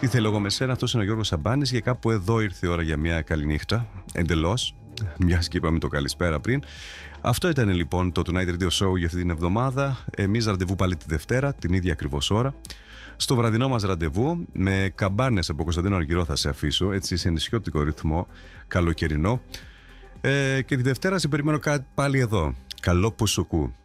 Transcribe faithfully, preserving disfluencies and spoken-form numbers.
Τι θέλω εγώ με σένα, αυτός είναι ο Γιώργος Σαμπάνης και κάπου εδώ ήρθε η ώρα για μια καληνύχτα, εντελώς, μιας και είπαμε το καλησπέρα πριν. Αυτό ήταν λοιπόν το Tonight Radio Show για αυτή την εβδομάδα. Εμείς ραντεβού πάλι τη Δευτέρα, την ίδια ακριβώς ώρα. Στο βραδινό μας ραντεβού με καμπάνες από Κωνσταντίνο Αργυρό θα σε αφήσω, έτσι σε νησιώτικο ρυθμό, καλοκαιρινό. Ε, και τη Δευτέρα σε περιμένω πάλι εδώ. Καλό Πουσουκού.